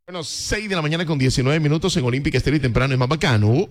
Bueno, 6 de la mañana con 19 minutos en Olímpica Estéreo y temprano es más bacano.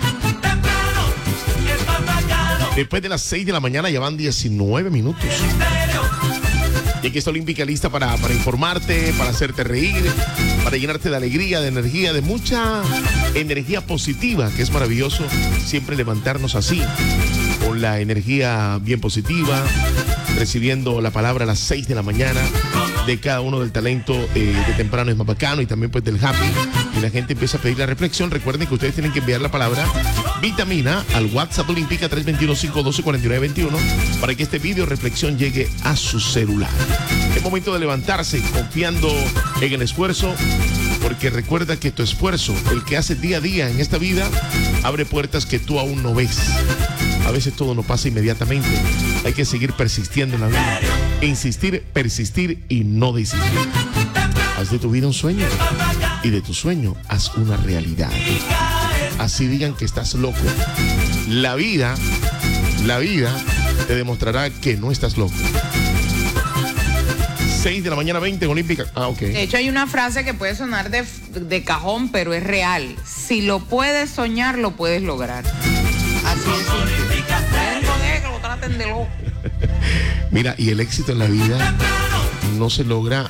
Después de las 6 de la mañana ya van 19 minutos. Y aquí está Olímpica lista para informarte, para hacerte reír, para llenarte de alegría, de energía, de mucha energía positiva, que es maravilloso siempre levantarnos así, con la energía bien positiva, recibiendo la palabra a las 6 de la mañana de cada uno del talento de temprano es más bacano y también pues del happy. Y la gente empieza a pedir la reflexión. Recuerden que ustedes tienen que enviar la palabra vitamina al WhatsApp Olímpica 321-512-4921 para que este video reflexión llegue a su celular. Es momento de levantarse confiando en el esfuerzo, porque recuerda que tu esfuerzo, el que haces día a día en esta vida, abre puertas que tú aún no ves. A veces todo no pasa inmediatamente. Hay que seguir persistiendo en la vida. Insistir, persistir y no desistir. Haz de tu vida un sueño y de tu sueño haz una realidad. Así digan que estás loco. La vida te demostrará que no estás loco. 6 de la mañana 20 en Olímpica. Ok. De hecho, hay una frase que puede sonar de cajón, pero es real. Si lo puedes soñar, lo puedes lograr. Así es. Que lo traten de loco. Mira, y el éxito en la vida no se logra,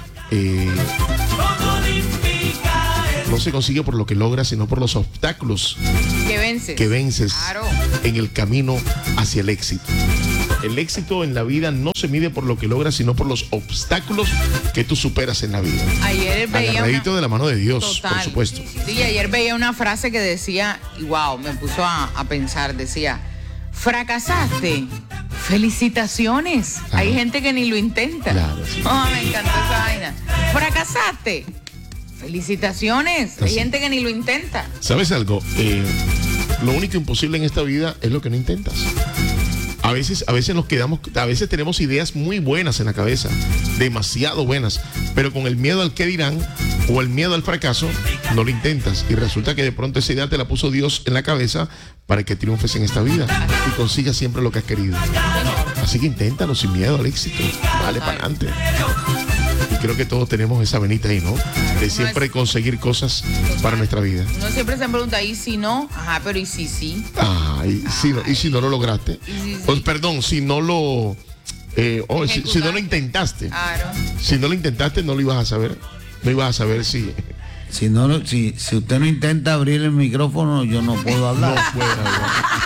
no se consigue por lo que logras, sino por los obstáculos que vences Claro. en el camino hacia el éxito. El éxito en la vida no se mide por lo que logras, sino por los obstáculos que tú superas en la vida. Ayer veía agarradito de la mano de Dios, Total. por supuesto. Sí, ayer veía una frase que decía, y wow, me puso a pensar, decía, fracasaste, felicitaciones. Claro. Hay gente que ni lo intenta. Claro, sí. Oh, me encantó esa vaina. Fracasaste, felicitaciones. Hay Así. gente que ni lo intenta. ¿Sabes algo? Lo único imposible en esta vida es lo que no intentas. A veces nos quedamos, a veces tenemos ideas muy buenas en la cabeza, demasiado buenas, pero con el miedo al qué dirán o el miedo al fracaso, no lo intentas. Y resulta que de pronto esa idea te la puso Dios en la cabeza para que triunfes en esta vida y consigas siempre lo que has querido. Así que inténtalo sin miedo al éxito. Vale, para adelante. Y creo que todos tenemos esa venita ahí, ¿no? De siempre conseguir cosas para nuestra vida. Uno siempre se pregunta, ¿y si no? Ajá, pero ¿y si sí? Y si no lo lograste. Sí. Perdón, si no lo... si no lo intentaste. Claro. Si no lo intentaste, no lo ibas a saber. No ibas a saber si... Si usted no intenta abrir el micrófono, yo no puedo hablar. No puede hablar.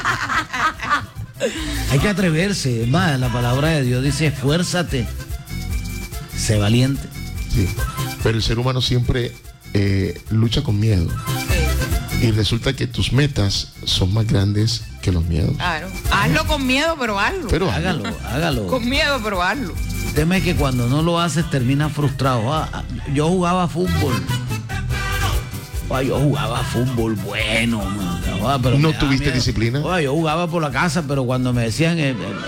Hay que atreverse. Es más, la palabra de Dios dice, esfuérzate, sé valiente. Sí. Pero el ser humano siempre lucha con miedo. Sí. Y resulta que tus metas son más grandes que los miedos. Claro. Hazlo con miedo, pero hazlo. Pero Hágalo. Con miedo, pero hazlo. El tema es que cuando no lo haces terminas frustrado. Yo jugaba fútbol. Yo jugaba fútbol bueno, man. Pero ¿no tuviste disciplina? Yo jugaba por la casa, pero cuando me decían,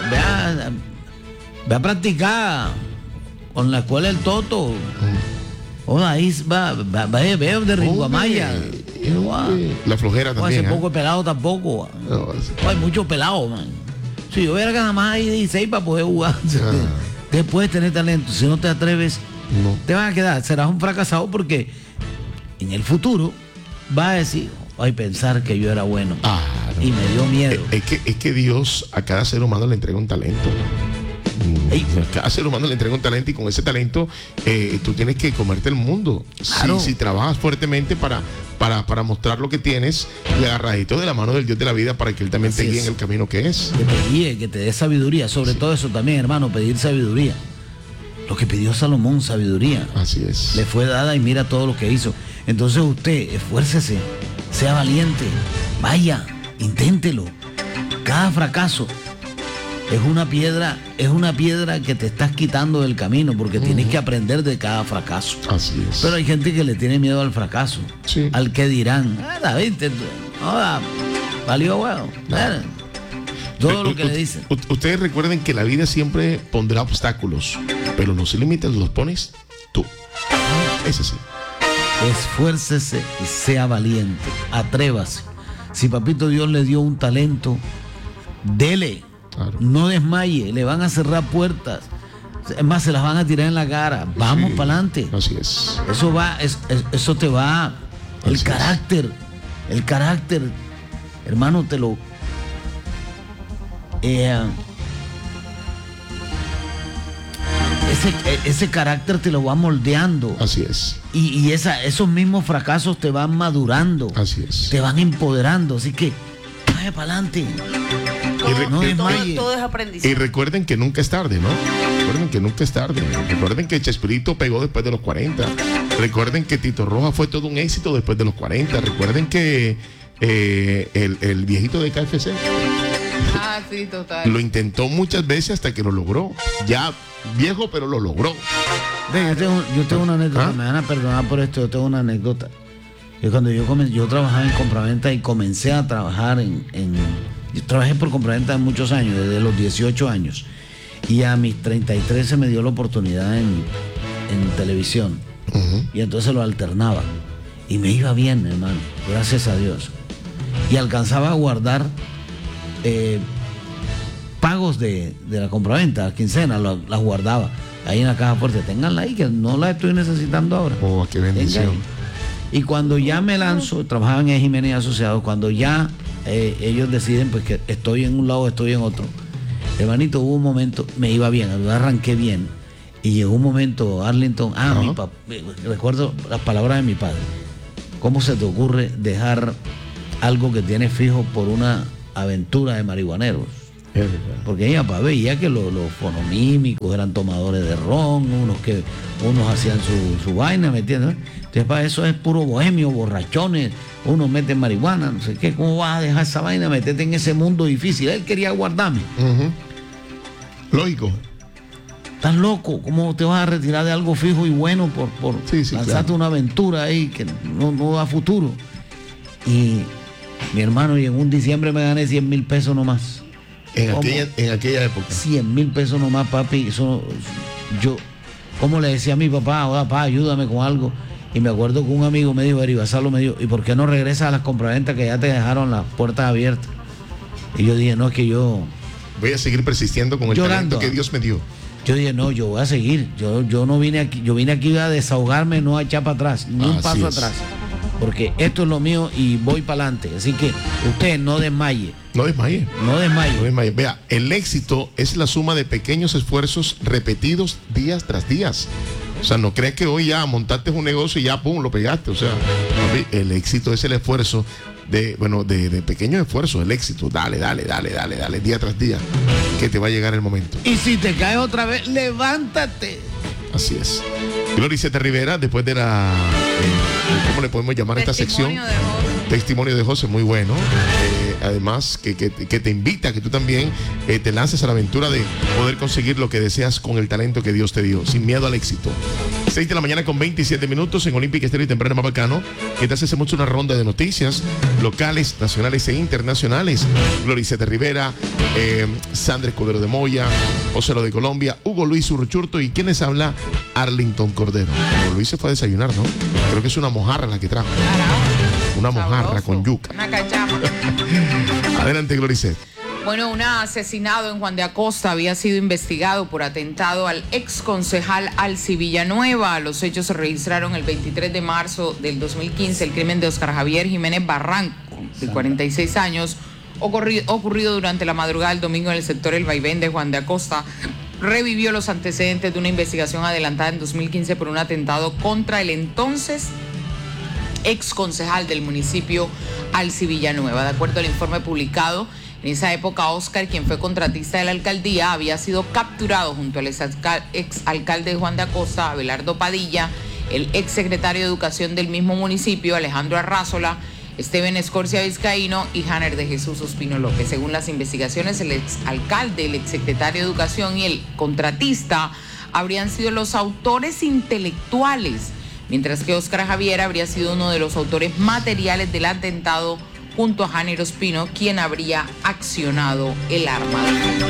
ve a practicar con la escuela del Toto. Ahí va de Ringuamaya. La flojera también. Hace poco pelado tampoco. No, Hay mucho pelado, man. Si yo hubiera que nada más hay 16 para poder jugar. Después de tener talento, si no te atreves, no. te vas a quedar, serás un fracasado porque en el futuro vas a decir, pensar que yo era bueno. No. Y me dio miedo. Es que Dios a cada ser humano le entrega un talento. A cada ser humano le entrega un talento y con ese talento tú tienes que comerte el mundo. Claro. Si trabajas fuertemente para mostrar lo que tienes y agarradito de la mano del Dios de la vida para que Él también te guíe en el camino que es. Que te guíe, que te dé sabiduría. Sobre todo eso también, hermano, pedir sabiduría. Lo que pidió Salomón, sabiduría. Así es. Le fue dada y mira todo lo que hizo. Entonces usted, esfuércese, sea valiente, vaya, inténtelo. Cada fracaso es una piedra que te estás quitando del camino porque tienes que aprender de cada fracaso. Así es. Pero hay gente que le tiene miedo al fracaso, Sí. al que dirán. David, valió bueno. Todo lo que le dicen. Ustedes recuerden que la vida siempre pondrá obstáculos, pero los límites los pones tú. Es así. Esfuércese y sea valiente. Atrévase. Si papito Dios le dio un talento, dele. Claro. No desmaye. Le van a cerrar puertas. Es más, se las van a tirar en la cara. Vamos Sí, para adelante. Así es. Eso va, eso te va. Así es. El carácter, hermano, te lo. Ese carácter te lo va moldeando. Así es. Y esos mismos fracasos te van madurando. Así es. Te van empoderando. Así que, vaya para adelante. No desmaye. Todo es aprendizaje. Y recuerden que nunca es tarde, ¿no? Recuerden que nunca es tarde. Recuerden que Chespirito pegó después de los 40. Recuerden que Tito Roja fue todo un éxito después de los 40. Recuerden que el viejito de KFC Ah, sí, total. lo intentó muchas veces hasta que lo logró. Ya viejo, pero lo logró. Ve, yo tengo una anécdota. ¿Ah? Me van a perdonar por esto. Yo tengo una anécdota. Y cuando yo trabajaba en compraventa y comencé a trabajar yo trabajé por compraventa muchos años, desde los 18 años. Y a mis 33 se me dio la oportunidad en televisión. Ujú. Y entonces lo alternaba. Y me iba bien, hermano. Gracias a Dios. Y alcanzaba a guardar pagos de la compraventa, quincena, las guardaba ahí en la caja fuerte. Ténganla ahí, que no la estoy necesitando ahora. Oh, qué bendición. Tenga ahí. Y cuando ya me lanzo, trabajaba en Jiménez Asociados, cuando ya ellos deciden pues que estoy en un lado, estoy en otro. Hermanito, hubo un momento, me iba bien, yo arranqué bien. Y llegó un momento, Arlington, mi papá, recuerdo las palabras de mi padre. ¿Cómo se te ocurre dejar algo que tienes fijo por una aventura de marihuaneros? Porque ella veía que los fonomímicos eran tomadores de ron, unos hacían su vaina, ¿me entiendes? Entonces para eso es puro bohemio, borrachones, unos meten marihuana, no sé qué. ¿Cómo vas a dejar esa vaina, meterte en ese mundo difícil? Él quería guardarme. Ujú. Lógico. ¿Estás loco? ¿Cómo te vas a retirar de algo fijo y bueno por Sí, lanzarte claro. una aventura ahí que no da futuro? Y mi hermano, y en un diciembre me gané 100,000 pesos nomás. En ¿Cómo? aquella época. 100,000 pesos nomás, papi. Eso, yo, como le decía a mi papá, papá, ayúdame con algo. Y me acuerdo que un amigo me dijo, Basalo me dijo, ¿y por qué no regresas a las compraventas que ya te dejaron las puertas abiertas? Y yo dije, no, es que yo Voy a seguir persistiendo con el Llorando. talento que Dios me dio. dije, no, yo voy a seguir. Yo no vine aquí, yo vine aquí a desahogarme, no a echar para atrás, ni un Así paso es. atrás. Porque esto es lo mío y voy para adelante. Así que usted no desmaye, No desmaye. no No desmaye. desmaye. Vea, el éxito es la suma de pequeños esfuerzos repetidos días tras días. O sea, no crees que hoy ya montaste un negocio y ya, pum, lo pegaste. O sea, papi, el éxito es el esfuerzo de pequeños esfuerzos, el éxito. Dale, día tras día, que te va a llegar el momento. Y si te caes otra vez, levántate. Así es. Gloriceta Rivera, después de ¿cómo le podemos llamar a esta sección? Testimonio de José. Testimonio de José, muy bueno. Además, que te invita a que tú también te lances a la aventura de poder conseguir lo que deseas con el talento que Dios te dio, sin miedo al éxito. 6 de la mañana con 27 minutos en Olímpica Estéreo y Temprano Mapacano, que te hacemos una ronda de noticias locales, nacionales e internacionales. Gloriceta Rivera, Sandra Escudero de Moya, José Lo de Colombia, Hugo Luis Urruchurto y quienes habla, Arlington Cordero. Hugo Luis se fue a desayunar, ¿no? Creo que es una mojarra la que trajo. Una mojarra Sabroso. con yuca. Una cachama. Adelante, Gloricet. Bueno, un asesinado en Juan de Acosta había sido investigado por atentado al ex concejal Alci Villanueva. Los hechos se registraron el 23 de marzo del 2015. El crimen de Oscar Javier Jiménez Barranco, de 46 años, ocurrido durante la madrugada del domingo en el sector El Vaivén de Juan de Acosta, revivió los antecedentes de una investigación adelantada en 2015 por un atentado contra el entonces ex concejal del municipio Alci Villanueva. De acuerdo al informe publicado, en esa época Oscar, quien fue contratista de la alcaldía, había sido capturado junto al ex alcalde de Juan de Acosta, Abelardo Padilla, el ex secretario de Educación del mismo municipio, Alejandro Arrázola, Esteban Escorcia Vizcaíno y Hanner de Jesús Ospino López. Según las investigaciones, el ex alcalde, el ex secretario de Educación y el contratista habrían sido los autores intelectuales, mientras que Oscar Javier habría sido uno de los autores materiales del atentado junto a Hanner Ospino, quien habría accionado el arma.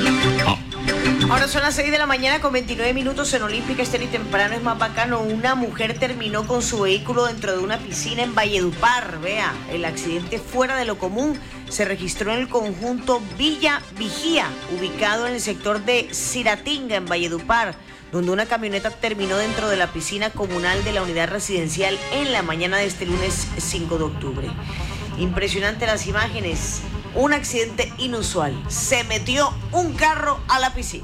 Ahora son las 6 de la mañana con 29 minutos en Olímpica Estéreo y Temprano es más bacano. Una mujer terminó con su vehículo dentro de una piscina en Valledupar. Vea, el accidente fuera de lo común se registró en el conjunto Villa Vigía, ubicado en el sector de Ciratinga, en Valledupar. donde una camioneta terminó dentro de la piscina comunal de la unidad residencial en la mañana de este lunes 5 de octubre. Impresionante las imágenes. Un accidente inusual. Se metió un carro a la piscina.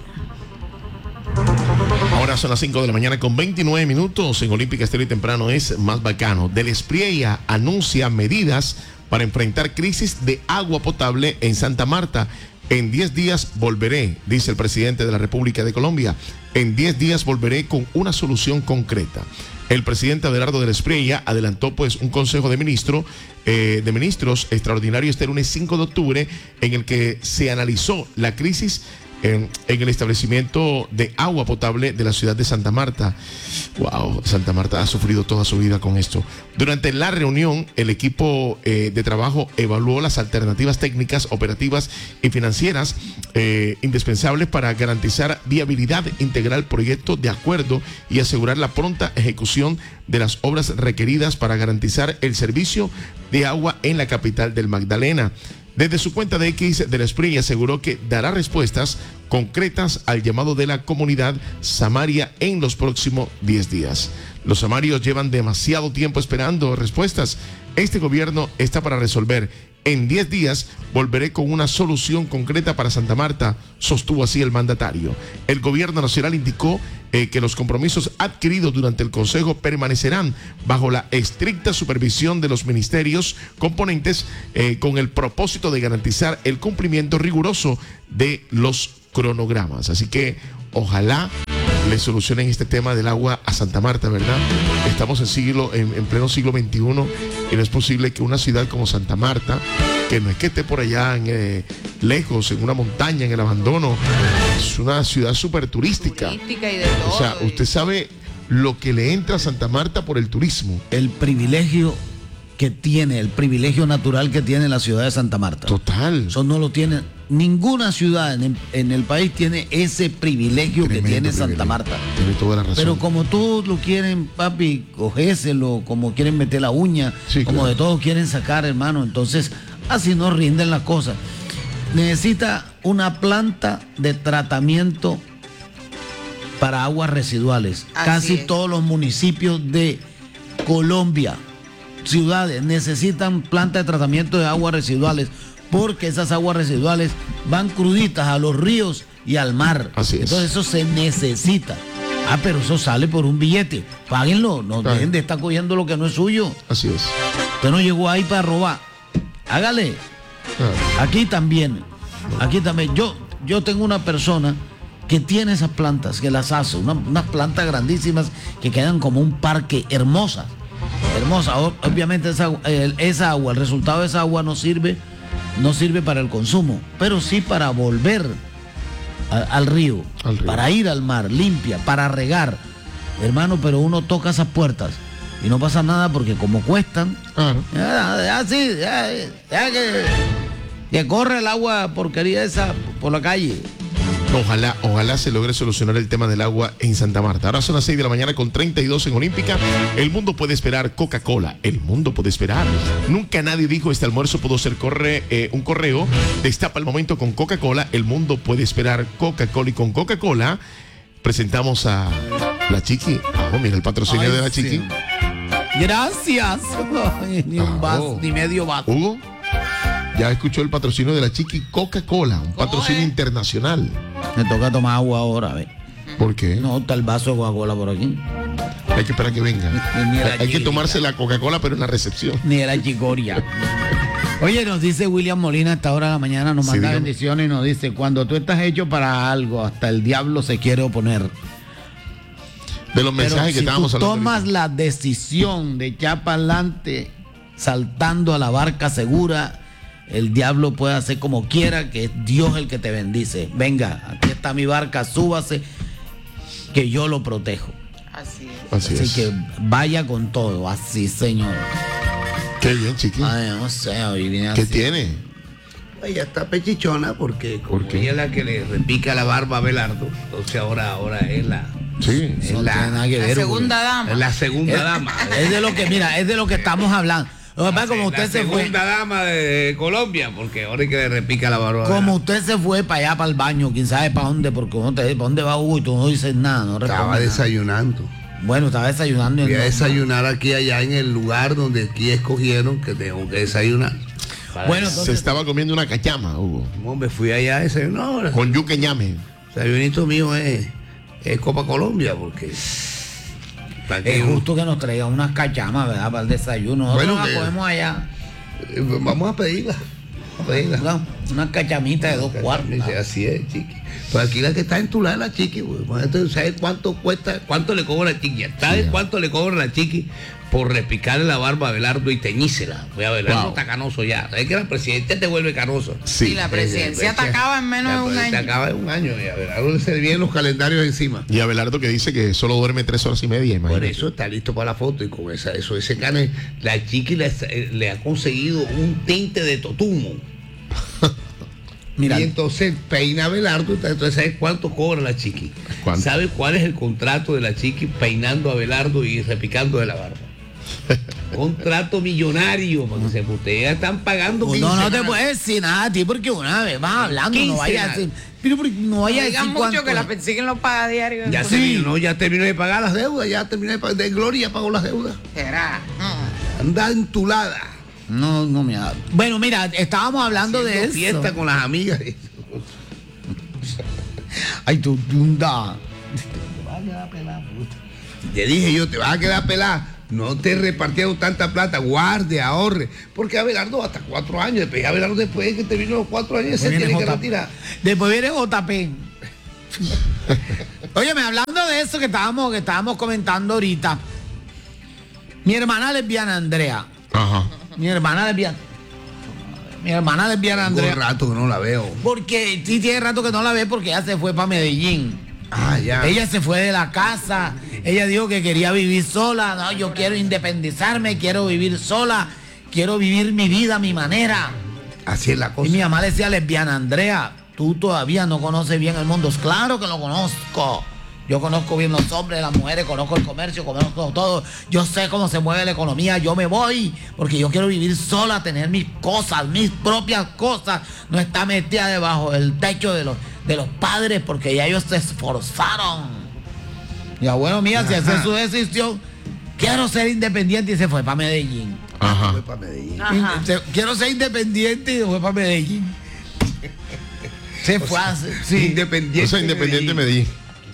Ahora son las 5 de la mañana con 29 minutos. En Olímpica Estéreo y Temprano es más bacano. Del Espriella anuncia medidas para enfrentar crisis de agua potable en Santa Marta. En 10 días volveré, dice el presidente de la República de Colombia. En 10 días volveré con una solución concreta. El presidente Abelardo del Espriella adelantó pues un consejo de ministros extraordinario este lunes 5 de octubre en el que se analizó la crisis en el establecimiento de agua potable de la ciudad de Santa Marta. Wow, Santa Marta ha sufrido toda su vida con esto. Durante la reunión, el equipo de trabajo evaluó las alternativas técnicas, operativas y financieras indispensables para garantizar viabilidad integral del proyecto de acuerdo y asegurar la pronta ejecución de las obras requeridas para garantizar el servicio de agua en la capital del Magdalena. Desde su cuenta de X del Espriella aseguró que dará respuestas concretas al llamado de la comunidad samaria en los próximos 10 días. Los samarios llevan demasiado tiempo esperando respuestas. Este gobierno está para resolver. En 10 días volveré con una solución concreta para Santa Marta, sostuvo así el mandatario. El gobierno nacional indicó que los compromisos adquiridos durante el Consejo permanecerán bajo la estricta supervisión de los ministerios componentes con el propósito de garantizar el cumplimiento riguroso de los cronogramas. Así que ojalá le solucionen este tema del agua a Santa Marta, ¿verdad? Estamos en pleno siglo XXI y no es posible que una ciudad como Santa Marta, que no es que esté por allá lejos, en una montaña, en el abandono, es una ciudad súper turística. Turística y de todo. O sea, usted sabe lo que le entra a Santa Marta por el turismo. El privilegio que tiene, el privilegio natural que tiene la ciudad de Santa Marta. Total. Eso no lo tiene ninguna ciudad en el país, tiene ese privilegio que tiene Santa Marta. Tiene toda la razón. Pero como todos lo quieren, papi, cogéselo, como quieren meter la uña, sí, como claro, de todo quieren sacar, hermano. Entonces, así no rinden las cosas. Necesita una planta de tratamiento para aguas residuales. Así Casi es. todos los municipios de Colombia, ciudades, necesitan planta de tratamiento de aguas residuales, porque esas aguas residuales van cruditas a los ríos y al mar. Así es. Entonces eso se necesita. Ah, pero eso sale por un billete. Páguenlo, no dejen de estar cogiendo lo que no es suyo. Así es. Usted no llegó ahí para robar. Hágale. Aquí también. Aquí también. Yo tengo una persona que tiene esas plantas, que las hace, unas plantas grandísimas que quedan como un parque, hermosas. Hermosa. Obviamente esa agua, el resultado de esa agua no sirve para el consumo, pero sí para volver al río, para ir al mar, limpia, para regar. Hermano, pero uno toca esas puertas y no pasa nada porque como cuestan, que corre el agua porquería esa por la calle. Ojalá se logre solucionar el tema del agua en Santa Marta. Ahora son las 6 de la mañana con 32 en Olímpica. El mundo puede esperar Coca-Cola. El mundo puede esperar. Nunca nadie dijo este almuerzo pudo ser un correo. Destapa el momento con Coca-Cola. El mundo puede esperar Coca-Cola. Y con Coca-Cola presentamos a la Chiqui. Oh, mira el patrocinio de la Chiqui. Sí. Gracias. Ni un vaso, ni medio vaso. Hugo, ya escuchó el patrocinio de la Chiqui Coca-Cola. Un patrocinio internacional. Me toca tomar agua ahora, ¿ves? ¿Por qué? No, está el vaso de Coca-Cola por aquí. Hay que esperar que venga. Hay que tomarse la Coca-Cola, pero en la recepción. Ni de la chicoria. Oye, nos dice William Molina a esta hora de la mañana, nos manda dígame. bendiciones y nos dice: cuando tú estás hecho para algo, hasta el diablo se quiere oponer. De los mensajes Pero que si estábamos tú hablando. tomas ahorita. la decisión de echar para adelante, saltando a la barca segura, el diablo puede hacer como quiera, que es Dios el que te bendice. Venga, aquí está mi barca, súbase, que yo lo protejo. Así es. Así es. que vaya con todo, así, señor. Qué bien, Chiqui. Ay, no sé, hoy viene ¿Qué así. tiene? Ella está pechichona porque ¿Por qué? ella es la que le repica la barba a Belardo. Entonces ahora es la, Sí. Eso no tiene nada que La ver, segunda es dama. la segunda dama. Es de lo que, mira, es de lo que estamos hablando. Lo que pasa es que como La usted se fue, segunda dama de Colombia, porque ahora hay que le repica la barba. como usted se fue para allá, para el baño, quién sabe para dónde, porque uno te dice, ¿para dónde va Hugo? Y tú no dices nada, no Estaba respondes nada. desayunando. Bueno, estaba desayunando. y Voy a no- desayunar aquí allá en el lugar donde aquí escogieron que tengo que desayunar. Bueno, Se entonces, estaba comiendo una cachama, Hugo. Hombre, fui allá a desayunar. Con yuque ñame. El desayunito mío es Copa Colombia, porque es justo que nos traigan unas cachamas, ¿verdad? Para el desayuno. Nosotros Bueno, las que- comemos allá. Vamos a pedirla. A pedirla. ¿no? Una cachamita de 2 cuartos. Así es, chiqui. Pues aquí la que está en tu lado es la chiqui, güey. Entonces, ¿sabes cuánto cuesta? ¿cuánto le cobra la chiqui? ¿Sabes cuánto le cobra la chiqui por repicarle la barba a Abelardo y teñísela? Pues Abelardo Wow. está canoso ya. ¿Sabes que la presidenta te vuelve canoso? Sí, la presidencia atacaba en menos de un Te año. acaba en un año y Abelardo Ahora se vienen los calendarios encima. Y Abelardo que dice que solo duerme 3 horas y media, por imagínate. eso está listo para la foto y con ese cane, la chiqui le ha conseguido un tinte de totumo. Mira, Y entonces peina a Abelardo, entonces ¿sabes cuánto cobra la chiqui? ¿Cuánto? ¿Sabes cuál es el contrato de la chiqui peinando a Abelardo y repicando de la barba? Contrato millonario, para que se putea. Ya están pagando pues no te quincenal. puedes decir nada a ti porque una vez vas hablando, no vaya a decir. Quincenal. Pero porque no vaya a Digan decir mucho cuánto. que la persiguen los pagadiarios. Ya después. terminó, ¿no? Ya terminó de pagar las deudas, ya terminó de pagar. De Gloria pagó las deudas. Será. Anda entulada. No, no me ha... Bueno, mira, estábamos hablando de Haciendo eso. fiesta con las amigas. Ay, tú da. Te dije yo, te vas a quedar pelada. No te repartieron tanta plata, guarde, ahorre. Porque Abelardo hasta 4 años. Después Abelardo, después de que terminó los 4 años, se tiene que retirar. Después viene JP. Óyeme, hablando de eso que estábamos comentando ahorita. Mi hermana lesbiana Andrea. Ajá. Mi hermana lesbiana Tengo Andrea. un rato que no la veo. Porque sí tiene rato que no la ve porque ella se fue para Medellín. Ah, ya. Ella se fue de la casa. Ella dijo que quería vivir sola. No, yo quiero independizarme, quiero vivir sola, quiero vivir mi vida a mi manera. Así es la Y cosa. mi mamá le decía, lesbiana Andrea, tú todavía no conoces bien el mundo. Claro que lo conozco. Yo conozco bien los hombres, las mujeres, conozco el comercio, conozco todo. Yo sé cómo se mueve la economía. Yo me voy porque yo quiero vivir sola, tener mis cosas, mis propias cosas. No estar metida debajo del techo de los padres porque ya ellos se esforzaron. Y abuelo mía, si esa es su decisión, quiero ser independiente y se fue para Medellín. Ajá. Fue para Medellín. Ajá. Quiero ser independiente y se fue para Medellín. Se fue a hacer, sí. Independiente. O sea, Independiente de Medellín.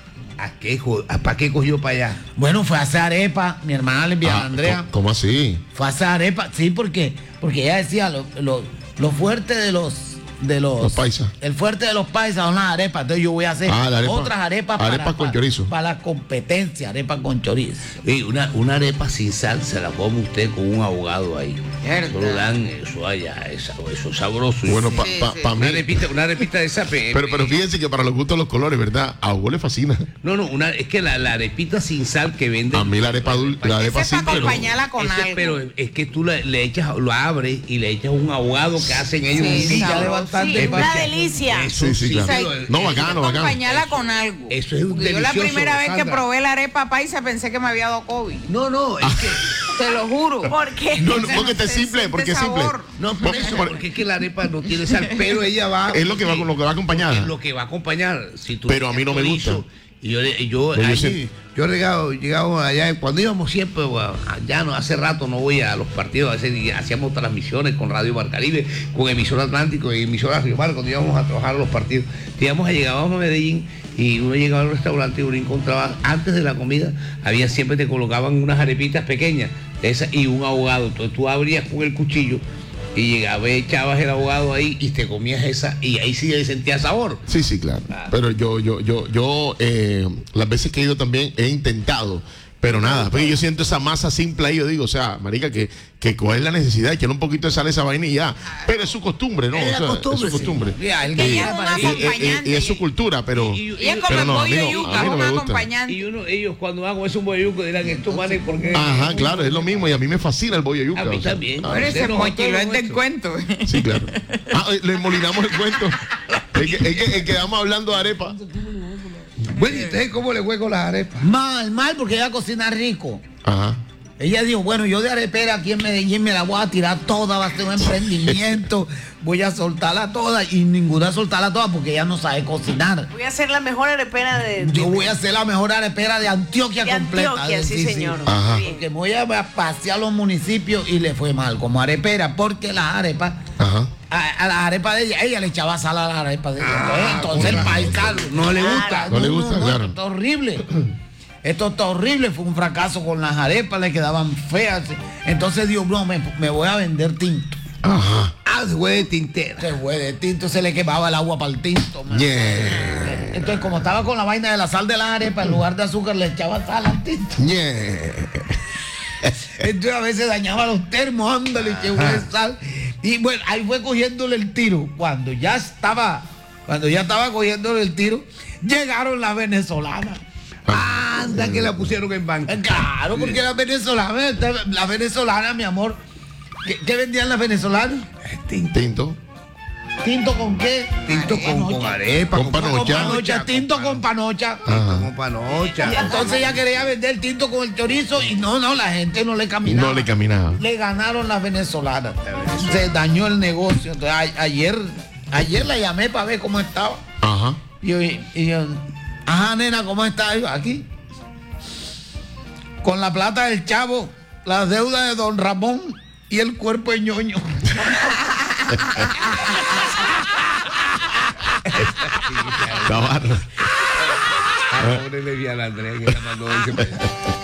¿Para qué cogió para allá? Bueno, fue a hacer arepa, mi hermana lesbiana Ah, Andrea. ¿Cómo así? Fue a hacer arepa, sí, porque ella decía lo fuerte de los Los paisas. El fuerte de los paisas son las arepas. Entonces yo voy a hacer La arepa. otras arepas Arepas con chorizo. para la competencia, arepas con chorizo. Y una arepa sin sal se la come usted con un abogado ahí. Verdad. Eso lo dan, eso allá, eso es sabroso. Bueno, Sí, sí. para mí. una arepita de esa. Pero fíjense que para los gustos los colores, ¿verdad? A Hugo le fascina. No, es que la arepita sin sal que venden. A mí la arepa dulce, la arepa Ese es para simple, no. acompañarla con Ese, algo. pero es que tú le echas, lo abres y le echas un abogado que hacen ellos. Sí, un día de sabroso. bastante. Sí, una porque- delicia. Eso Sí, sí, claro. O sea, No, hay que bacano, bacano. acompañarla con algo. Eso es un Porque yo la delicioso, primera vez que Sandra. probé la arepa paisa pensé que me había dado COVID. No, es que. Te lo juro. ¿Por qué? No, porque este es Se simple, siente porque es simple. sabor. No, por eso, porque es que la arepa no tiene sal, pero ella va. Es lo que va con lo que va acompañada. Es lo que va a acompañar. Si tú Pero a mí no me chorizo, gusta. Y yo Pero yo allí, sí. yo llegamos allá, cuando íbamos siempre, bueno, allá no, hace rato no voy a los partidos, hacíamos transmisiones con Radio Mar Caribe, con Emisora Atlántico y Emisora Río Mar, cuando íbamos a trabajar a los partidos. Llegábamos a Medellín y uno llegaba al restaurante y uno encontraba, antes de la comida, siempre te colocaban unas arepitas pequeñas, de esas, y un ahogado. Entonces tú abrías con el cuchillo y llegabas, echabas el ahogado ahí y te comías esa, y ahí sí le sentías sabor. Sí, sí, claro. Pero yo las veces que he ido también he intentado, pero nada, porque yo siento esa masa simple ahí, yo digo, o sea, marica, que cuál es la necesidad, echarle un poquito de sal a esa vaina y ya. Pero es su costumbre, ¿no? Es la costumbre, es su sí. costumbre. Mira, el Y- que Ella llega es un para allí- acompañante. y es su cultura, pero... Y es como pero el no, a pollo mí no- de yuca, a mí no un me gusta. acompañante. Y ellos cuando hago ese boyuco dirán, estos manes, ¿por qué? Ajá, claro, es lo mismo y a mí me fascina el bollo yuca. A mí o sea, también. ah, Pero ese Nosotros mochilo es del nuestro. cuento. sí, claro. Le molinamos el cuento. Es que vamos hablando de arepa. Bueno, ¿y ustedes cómo le juego las arepas? Mal, porque ella cocina rico. Ajá. Ella dijo, bueno, yo de arepera aquí en Medellín me la voy a tirar toda, va a ser un emprendimiento, voy a soltarla toda y ninguna soltarla toda porque ella no sabe cocinar. Voy a hacer la mejor arepera de... Yo voy a hacer la mejor arepera de Antioquia de completa. Antioquia, sí, señor. Ajá. Muy bien. Porque voy a pasear los municipios y le fue mal como arepera, porque las arepas, Ajá. a la arepa de ella le echaba sal a la arepa de ella. Entonces el paisano No le gusta. No le gusta, claro. Esto está horrible. Esto está horrible, fue un fracaso con las arepas, le quedaban feas. Entonces dijo, no, me voy a vender tinto. Ajá. Ah, se fue de tintera. Se fue de tinto, se le quemaba el agua para el tinto. Man. Yeah. Entonces, como estaba con la vaina de la sal de la arepa, en lugar de azúcar le echaba sal al tinto. Yeah. Entonces a veces dañaba los termos, ándale, que fue sal. Y bueno, ahí fue cogiéndole el tiro. Cuando ya estaba cogiéndole el tiro, llegaron las venezolanas. Anda que la pusieron en banca. Claro, porque las venezolanas, mi amor, ¿qué vendían las venezolanas? Tinto. ¿Tinto con qué? Tinto con arepa, Con panocha. Tinto con panocha. Ajá. Con panocha. Y entonces ella quería vender tinto con el chorizo y no, la gente no le caminaba. No le caminaba. Le ganaron las venezolanas. Se dañó el negocio. Entonces, ayer la llamé para ver cómo estaba. Ajá. Y yo, ajá, nena, ¿cómo estás? Yo, aquí. Con la plata del chavo, la deuda de don Ramón y el cuerpo de ñoño. Está bárbaro. Pobre Leviana Andrea que la mandó ese